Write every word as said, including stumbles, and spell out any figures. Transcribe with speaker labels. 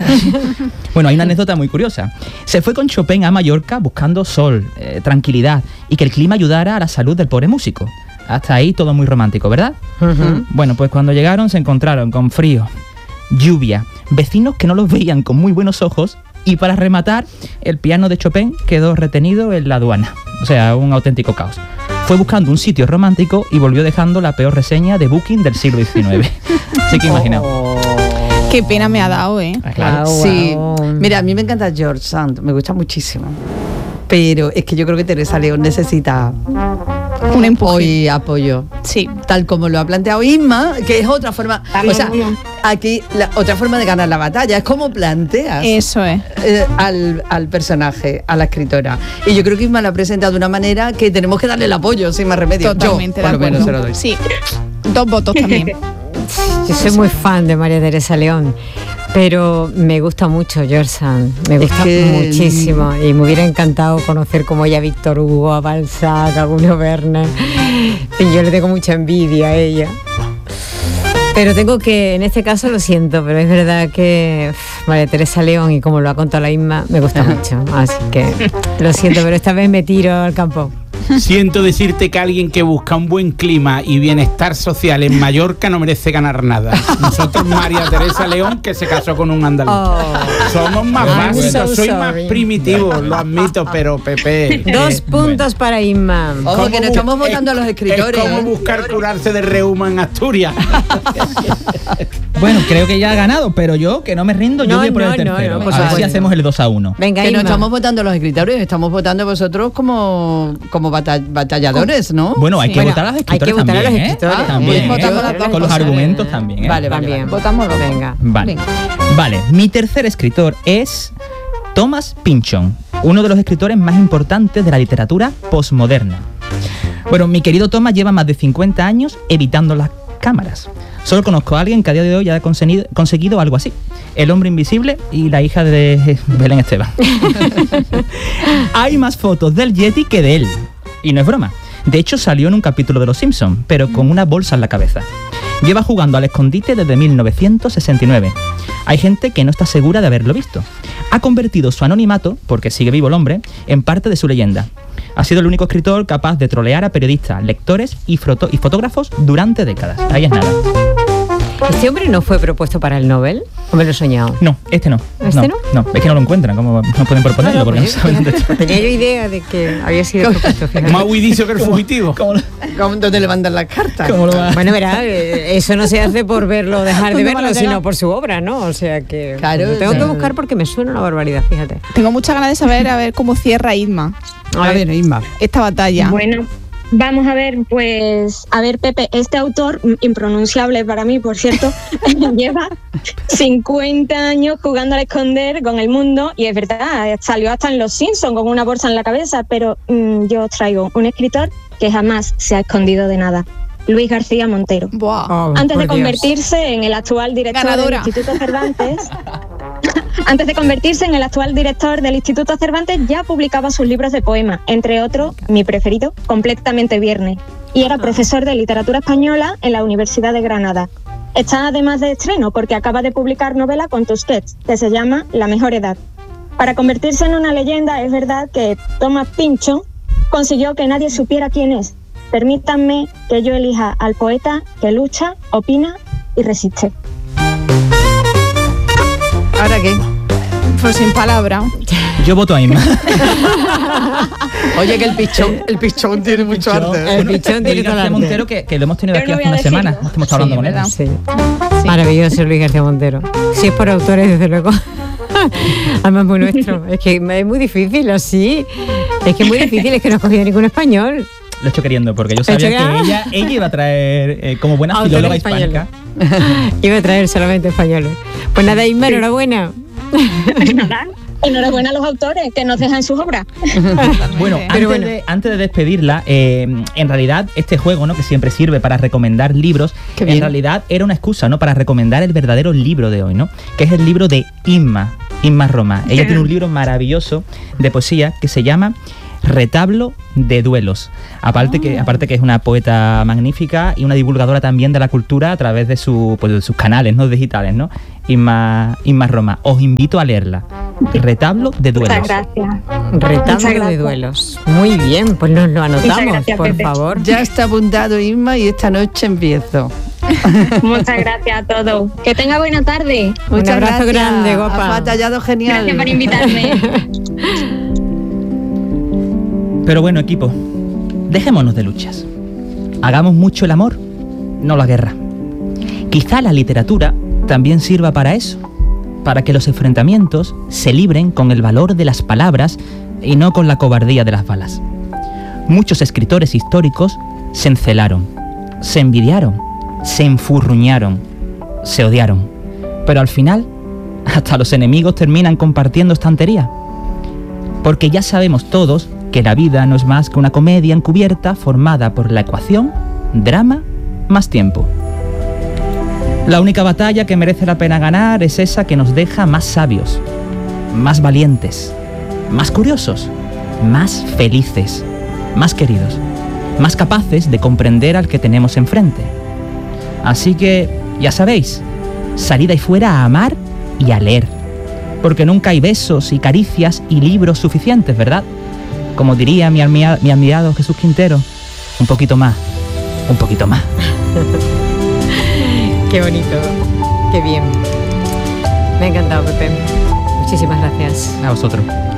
Speaker 1: Bueno, hay una anécdota muy curiosa. Se fue con Chopin a Mallorca buscando sol, eh, tranquilidad y que el clima ayudara a la salud del pobre músico. Hasta ahí todo muy romántico, ¿verdad? Uh-huh. Bueno, pues cuando llegaron se encontraron con frío, lluvia, vecinos que no los veían con muy buenos ojos y para rematar, el piano de Chopin quedó retenido en la aduana. O sea, un auténtico caos. Fue buscando un sitio romántico y volvió dejando la peor reseña de Booking del siglo diecinueve. Así que imaginaos.
Speaker 2: Oh.
Speaker 3: Qué pena me ha dado, ¿eh?
Speaker 1: Ah, claro.
Speaker 2: Wow. Sí. Mira, a mí me encanta George Sand, me gusta muchísimo. Pero es que yo creo que Teresa León necesita
Speaker 3: un empuje.
Speaker 2: Hoy apoyo.
Speaker 3: Sí.
Speaker 2: Tal como lo ha planteado Isma, que es otra forma. O sea, aquí la, otra forma de ganar la batalla es cómo planteas.
Speaker 3: Eso es.
Speaker 2: Eh, al, al personaje, a la escritora. Y yo creo que Isma la presenta de una manera que tenemos que darle el apoyo, sin más remedio.
Speaker 3: Totalmente,
Speaker 2: yo, por
Speaker 3: de
Speaker 2: lo menos se lo
Speaker 3: acuerdo.
Speaker 2: doy.
Speaker 3: Sí. Dos votos también.
Speaker 4: Yo soy muy fan de María Teresa León, pero me gusta mucho George Sand, me gusta que... muchísimo, y me hubiera encantado conocer como ella a Víctor Hugo, a Balzac, a Julio Verne, y yo le tengo mucha envidia a ella. Pero tengo que, en este caso lo siento, pero es verdad que uff, María Teresa León, y como lo ha contado la Isma, me gusta mucho, así que lo siento, pero esta vez me tiro al campo.
Speaker 5: Siento decirte que alguien que busca un buen clima y bienestar social en Mallorca no merece ganar nada. Nosotros, María Teresa León, que se casó con un andaluz. Oh. Somos más básicos, so soy más primitivo, lo admito, pero Pepe.
Speaker 4: Dos
Speaker 5: eh,
Speaker 4: puntos bueno. para Isma.
Speaker 2: Ojo, que no estamos votando es, a los escritores.
Speaker 5: Es como buscar curarse de reuma en Asturias.
Speaker 1: Bueno, creo que ya ha ganado, pero yo, que no me rindo, yo
Speaker 4: no,
Speaker 1: voy por
Speaker 4: no,
Speaker 1: el tercero.
Speaker 4: No, no,
Speaker 1: a ver si hacemos el dos a uno.
Speaker 4: Venga,
Speaker 2: que
Speaker 4: Isma.
Speaker 2: no estamos votando a los escritores, estamos votando a vosotros como, como batall batalladores, ¿no?
Speaker 1: Bueno, hay
Speaker 2: sí.
Speaker 1: que
Speaker 2: bueno,
Speaker 1: votar a los escritores
Speaker 4: hay que votar
Speaker 1: también,
Speaker 4: a los escritores.
Speaker 1: ¿eh? También,
Speaker 2: ¿eh?
Speaker 1: Votamos las dos con los argumentos ¿eh? también, ¿eh?
Speaker 2: Vale, vale,
Speaker 4: también.
Speaker 2: vale.
Speaker 3: Votamos los dos.
Speaker 4: Venga.
Speaker 1: Vale.
Speaker 3: Venga.
Speaker 1: Vale, mi tercer escritor es Thomas Pynchon, uno de los escritores más importantes de la literatura posmoderna. Bueno, mi querido Thomas lleva más de cincuenta años evitando las cámaras. Solo conozco a alguien que a día de hoy ha conseguido, conseguido algo así. El hombre invisible y la hija de Belén Esteban. Hay más fotos del Yeti que de él. Y no es broma. De hecho, salió en un capítulo de Los Simpsons, pero con una bolsa en la cabeza. Lleva jugando al escondite desde mil novecientos sesenta y nueve. Hay gente que no está segura de haberlo visto. Ha convertido su anonimato, porque sigue vivo el hombre, en parte de su leyenda. Ha sido el único escritor capaz de trolear a periodistas, lectores y, foto y fotógrafos durante décadas. Ahí es nada.
Speaker 4: ¿Este hombre no fue propuesto para el Nobel? ¿O me lo he soñado?
Speaker 1: No, este no.
Speaker 4: ¿Este no?
Speaker 1: No, no es que no lo encuentran. ¿Cómo no pueden proponerlo?
Speaker 4: No, no,
Speaker 1: porque
Speaker 4: pues
Speaker 1: no saben dónde está.
Speaker 4: Tenía yo idea de que había sido propuesto.
Speaker 5: Más huidizo que el fugitivo.
Speaker 1: ¿Cómo, lo,
Speaker 2: ¿Cómo ¿Dónde le mandan las cartas?
Speaker 1: ¿Cómo lo va?
Speaker 4: Bueno, verá, eso no se hace por verlo, dejar de verlo, sino por su obra, ¿no? O sea que
Speaker 2: claro,
Speaker 4: lo tengo
Speaker 2: claro.
Speaker 4: que buscar porque me suena una barbaridad, fíjate.
Speaker 3: Tengo muchas ganas de saber a ver cómo cierra Isma.
Speaker 2: A ver, Isma.
Speaker 3: Esta batalla.
Speaker 6: Bueno, vamos a ver, pues, a ver, Pepe, este autor, impronunciable para mí, por cierto, lleva cincuenta años jugando al esconder con el mundo, y es verdad, salió hasta en Los Simpsons con una bolsa en la cabeza, pero mmm, yo os traigo un escritor que jamás se ha escondido de nada. Luis García Montero.
Speaker 3: Buah.
Speaker 4: Oh,
Speaker 6: Antes de
Speaker 4: Dios.
Speaker 6: convertirse en el actual director
Speaker 3: Ganadora.
Speaker 6: del Instituto Cervantes, antes de convertirse en el actual director del Instituto Cervantes, ya publicaba sus libros de poemas, entre otros, mi preferido, Completamente Viernes, y era profesor de literatura española en la Universidad de Granada. Está además de estreno porque acaba de publicar novela con Tusquets, que se llama La mejor edad. Para convertirse en una leyenda, es verdad que Thomas Pynchon consiguió que nadie supiera quién es. Permítanme que yo elija al poeta que lucha, opina y resiste.
Speaker 2: ¿Ahora qué?
Speaker 3: Pues sin palabra.
Speaker 1: Yo voto a Isma.
Speaker 2: Oye, que el pichón, el pichón tiene mucho arte.
Speaker 4: El pichón tiene
Speaker 1: Luis
Speaker 4: todo el
Speaker 1: García
Speaker 4: arte.
Speaker 1: Montero, que, que lo hemos tenido
Speaker 6: Yo
Speaker 1: aquí
Speaker 6: no
Speaker 1: hace
Speaker 6: voy a
Speaker 1: una semana.
Speaker 6: decirlo.
Speaker 1: Hemos estado hablando
Speaker 4: Sí,
Speaker 1: con él.
Speaker 4: Sí.
Speaker 3: Sí.
Speaker 4: Maravilloso Luis García Montero. Si es por autores, desde luego. Además muy nuestro. Es que es muy difícil así. Es que es muy difícil, es que no has cogido ningún español.
Speaker 1: Lo he hecho queriendo, porque yo
Speaker 4: ¿Lo he
Speaker 1: sabía
Speaker 4: hecho
Speaker 1: que
Speaker 4: ya?
Speaker 1: ella, ella iba a traer, eh, como buena
Speaker 4: Autores
Speaker 1: filóloga
Speaker 4: españoles.
Speaker 1: hispánica.
Speaker 4: Iba a traer solamente españoles. Pues nada, Isma, enhorabuena.
Speaker 6: Nada. Enhorabuena a los autores que nos dejan sus obras.
Speaker 1: Bueno,
Speaker 3: Pero
Speaker 1: antes,
Speaker 4: bueno.
Speaker 1: De, antes de despedirla, eh, en realidad este juego, ¿no?, que siempre sirve para recomendar libros,
Speaker 2: Qué
Speaker 1: en
Speaker 2: bien.
Speaker 1: realidad era una excusa, ¿no?, para recomendar el verdadero libro de hoy, ¿no?, que es el libro de Isma, Isma Roma. Ella tiene un libro maravilloso de poesía que se llama Retablo de Duelos. Aparte, oh. que, aparte que es una poeta magnífica y una divulgadora también de la cultura a través de, su, pues, de sus canales, ¿no?, digitales, ¿no? Inma, Inma Roma. Os invito a leerla. Retablo de duelos.
Speaker 6: Muchas gracias.
Speaker 4: Retablo
Speaker 6: Muchas
Speaker 4: de
Speaker 6: gracias.
Speaker 4: duelos. Muy bien, pues nos lo anotamos,
Speaker 6: gracias,
Speaker 4: por
Speaker 6: Pepe.
Speaker 4: favor.
Speaker 2: Ya está apuntado, Inma, y esta noche empiezo.
Speaker 6: Muchas gracias a todos. Que tenga buena tarde.
Speaker 2: Muchas
Speaker 4: abrazo
Speaker 2: gracias.
Speaker 4: grande, guapa.
Speaker 2: Has batallado genial.
Speaker 6: Gracias por invitarme.
Speaker 1: Pero bueno, equipo, dejémonos de luchas. Hagamos mucho el amor, no la guerra. Quizá la literatura también sirva para eso, para que los enfrentamientos se libren con el valor de las palabras y no con la cobardía de las balas. Muchos escritores históricos se encelaron, se envidiaron, se enfurruñaron, se odiaron. Pero al final, hasta los enemigos terminan compartiendo estantería. Porque ya sabemos todos que la vida no es más que una comedia encubierta formada por la ecuación drama más tiempo. La única batalla que merece la pena ganar es esa que nos deja más sabios, más valientes, más curiosos, más felices, más queridos, más capaces de comprender al que tenemos enfrente. Así que, ya sabéis, salid ahí fuera a amar y a leer, porque nunca hay besos y caricias y libros suficientes, ¿verdad? Como diría mi, almia, mi admirado Jesús Quintero, un poquito más, un poquito más.
Speaker 4: Qué bonito, qué bien. Me ha encantado, Pepe. Muchísimas gracias.
Speaker 1: A vosotros.